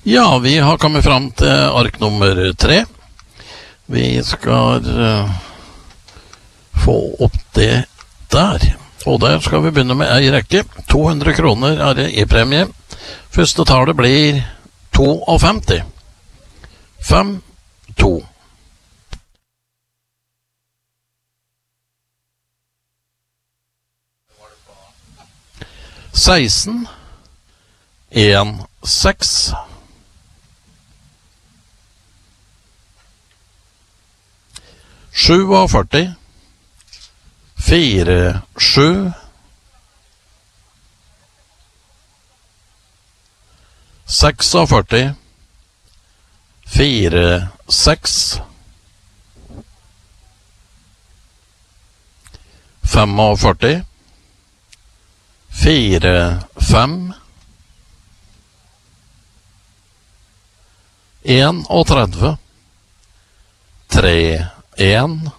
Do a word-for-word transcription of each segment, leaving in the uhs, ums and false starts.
Ja, vi har kommet fram til ark nummer tre. Vi skal uh, få opp det der. Og der skal vi begynne med en rekke. to hundre kroner er det i premie. Første tallet blir femtito. fem, to. seksten, en, seks. førtisju, fire, sju. førtiseks, fire, seks. førtifem, fire, fem. tretti, tre, en.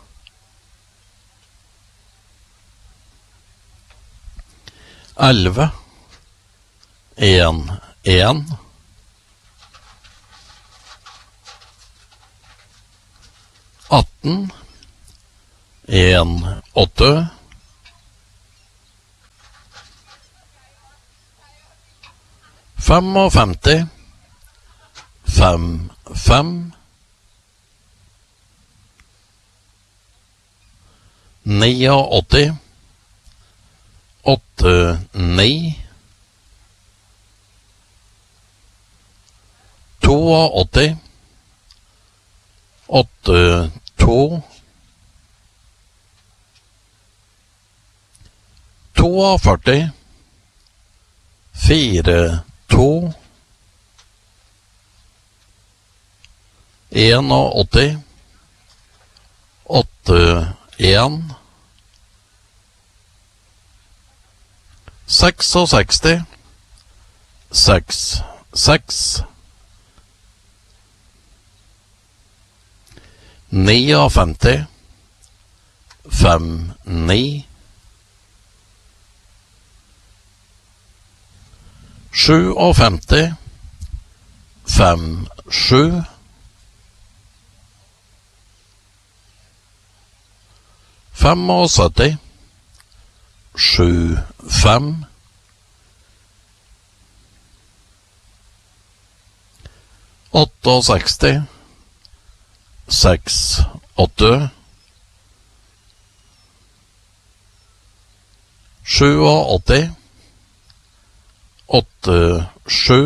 elleve, en, en. atten, en, åtte. femtifem, fem, fem. åttini, åtte, ni. åttito, åtte, to. førtito, fire, to. åttini, åtte, en. sekstiseks, seks, seks. femtini, fem, ni. femtisju, fem, sju. syttifem, sju, fem. sekstioåtte, seks, åtte. åttiosju, åtte, sju.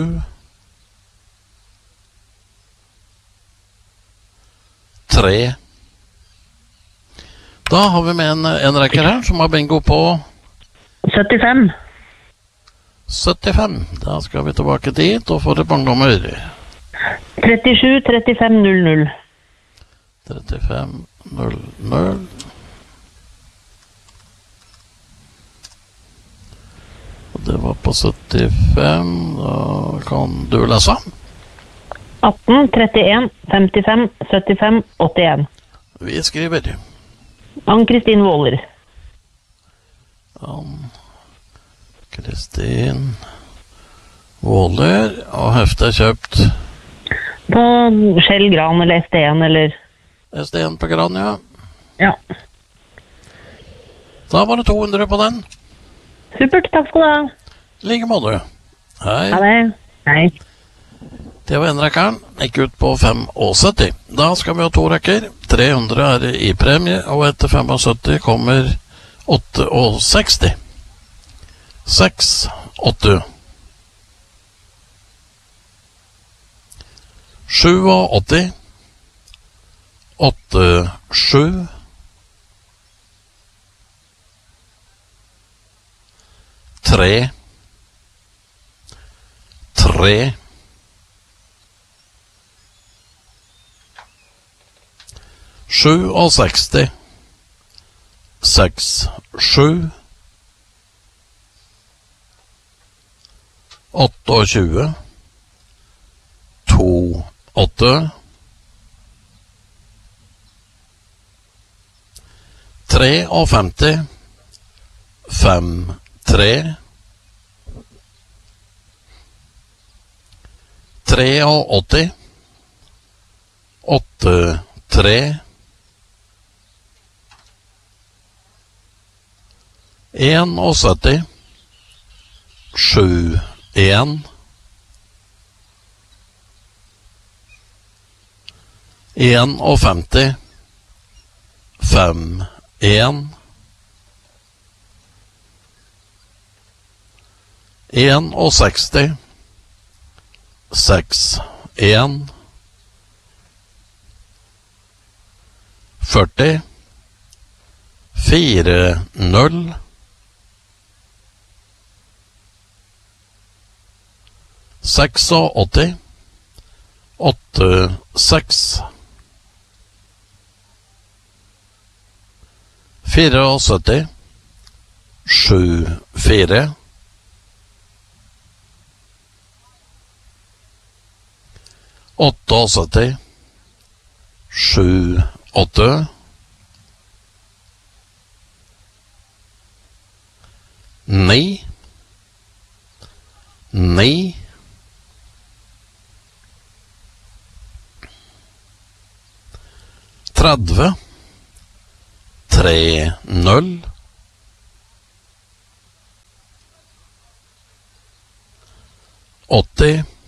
tre. Da har vi med en, en rekker her som har bingo på syttifem. syttifem. Da skal vi tilbake dit og få det bangnummer. trettisju, trettifem, null, null. trettifem, null, null. Det var på syttifem. Da kan du lese. atten, trettien, femtifem, syttifem, åttien. Vi skriver Ann-Kristin Våler. Ann-Kristin Våler. Og heftet er kjøpt på Shell Gran eller S D en eller S D en på Gran, ja. Ja. Da var det to hundre på den. Supert, takk skal du ha. Like måte. Hei. Ha det. Hei. Det var en rekkeren, gikk ut på syttifem. Da skal vi ha to rekker. tre hundre er i premie, og etter syttifem kommer sekstiåtte. seks, åtte. åttisju, åtte, sju. tre. tre. sekstisju, seks, sju. tjueåtte, to, åtte. femtiftre, fem, tre. åtti, åtte, tre, sytti, sju, en, femti, fem, en, seksti, seks, en, førti, fire, null, åtti, åtte, seks, syttifire, sju, fire, syttiåtte, sju, åtte, ni, ni, tretti, tre, null, åtti,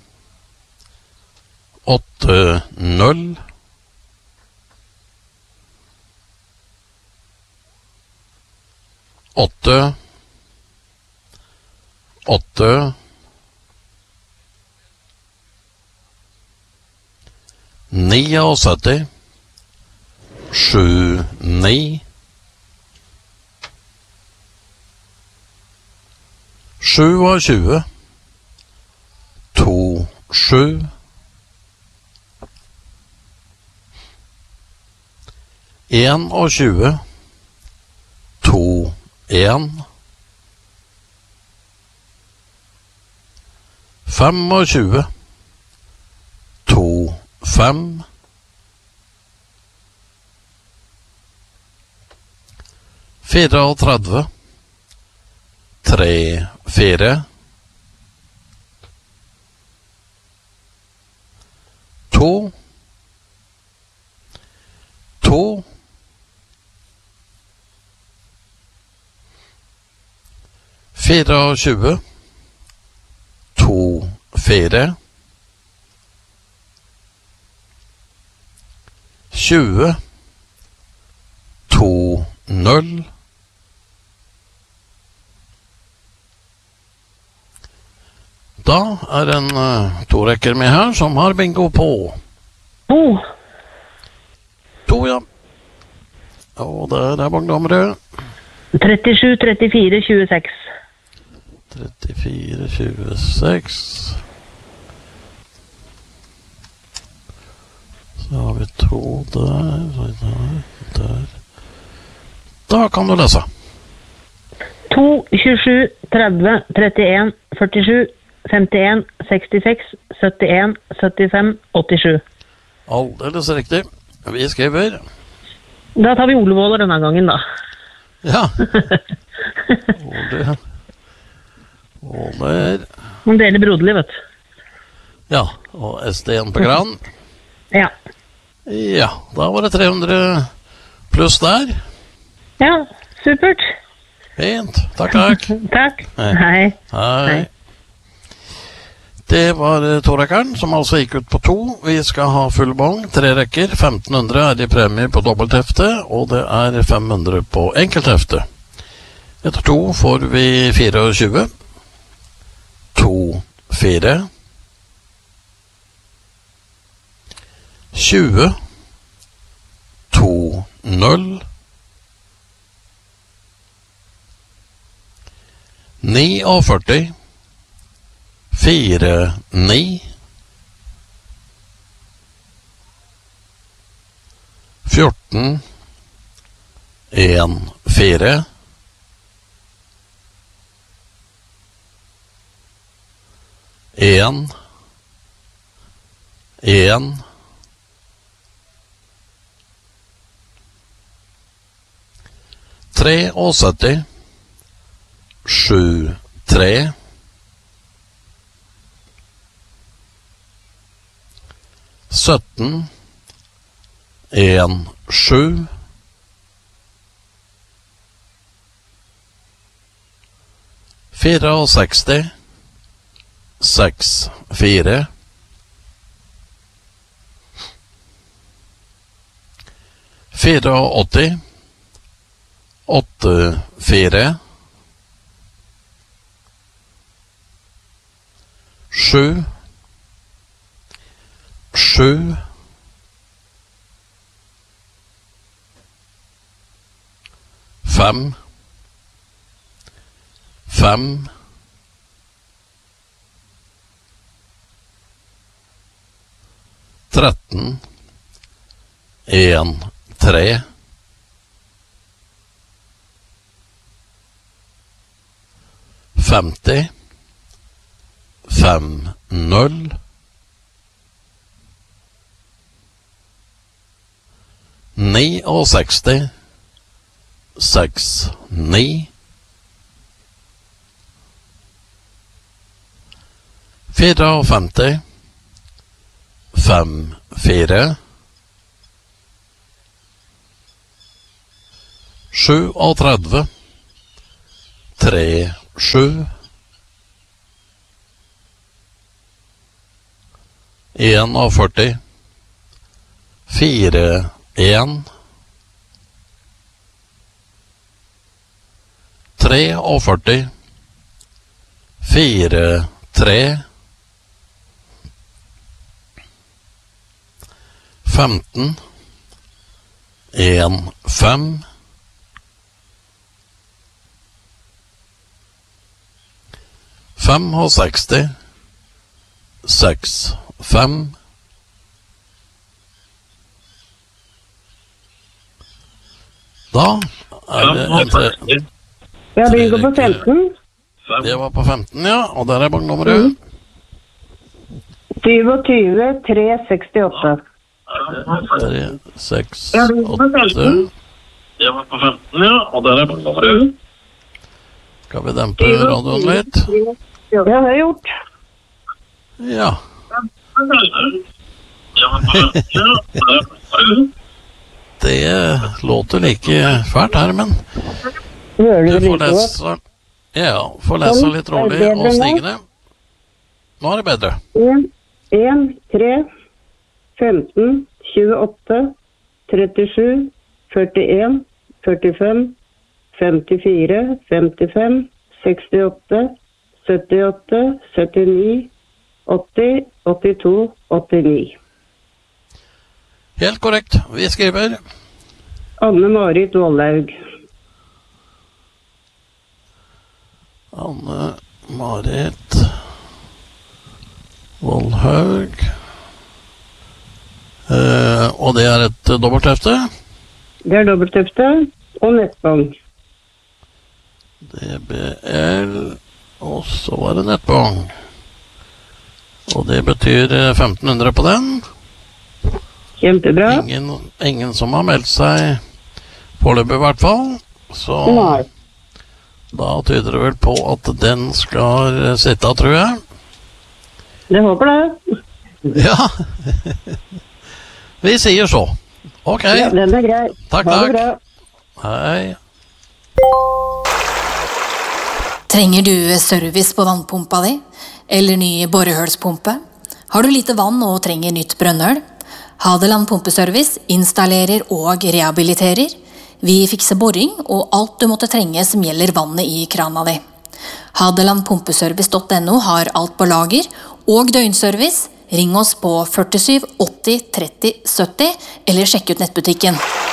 åtte, null, åtte, åtte, syttiåtte, sju, ni, tjue, to, sju, tjue, to, en, tjue, fem, to, fem, trettini, tre, fire, to, to, tjue, to, fire, tjue, to, null, da er en uh, to rekker med her som har bingo på. To. To, ja. Og der er Bagdamerød. trettisju, trettifire, tjueseks. trettifire, tjueseks. Så har vi to der, der, der. Da kan du lese. to, tjuesju, tretti, trettien, førtisju, femtien, sekstiseks, syttien, syttifem, åttisju. Aldeles riktig. Vi skriver. Da tar vi Ole Våler denne gangen, da. Ja. Ole. Åler. Man deler broderlig, vet du. Ja, og S D en på Gran. Ja. Ja, da var det tre hundre pluss der. Ja, supert. Fint. Takk, takk. Takk. Hei. Hei. Hei. Hei. Det var torekkeren, som altså gikk ut på to. Vi skal ha full bong, tre rekker. femten hundre er i premie på dobbelthefte, og det er fem hundre på enkelthefte. Etter to får vi tjuefire. To, fire. tjue. To, null. førti. Fire, ni. Fjorten. En, fire. En. En. Tre og sytti. Sju, tre. sytten, en, sju, seksti, seks, fire, åtti, åtte, fire, sju, sju, fem, fem, tretten, en, tre, femti, fem, null, ni og seksti, seks, ni, fire og femti, fem, fire, sju og tredve, tre, sju, en og førti, fire, en, tre og førti, fire, tre, femten, en, fem, fem og seksti, seks, fem, da er det en tre. Ja, det går på femten. Det var på femten, ja, og der er banknummeret. tjueåtte, tre, sekstiåtte. tre, seks, åtte. Det var på femten, ja, og der er banknummeret. Skal vi dempe radioen litt? Ja, det har jeg gjort. Ja. Det låter like fælt her, men Hører du du får like godt? lese, ja, får lese litt rolig og stigende. Nå er det bedre. en, tre, femten, tjueåtte, trettisju, førtien, førtifem, femtifire, femtifem, sekstiåtte, syttiåtte, syttini, åtti, åttito, åttini. Helt korrekt. Vi skriver Anne-Marit Vollaug. Anne-Marit Vollhaug. Eh, og det er et dobbelthefte. Det er dobbelthefte og nettbong. D B L, og så var det nettbong. Og det betyr femten hundre på den. Kjempebra. Ingen, ingen som har meldt seg foreløpig i hvert fall. Så Nei. da tyder det vel på at den skal sitte, tror jeg. Jeg håper det. Ja. Vi sier så. Ok. Ja, den er grei. Takk, Ha det takk. bra. Hei. Trenger du service på vannpumpa di? Eller ny borehølspumpe? Har du lite vann og trenger nytt brønnøl? Hadeland Pumpeservice installerer og rehabiliterer. Vi fikser boring og alt du måtte trenge som gjelder vannet i krana di. hadeland pumpeservice punktum no har alt på lager og døgnservice. Ring oss på førtisju åtti tretti sytti eller sjekk ut nettbutikken.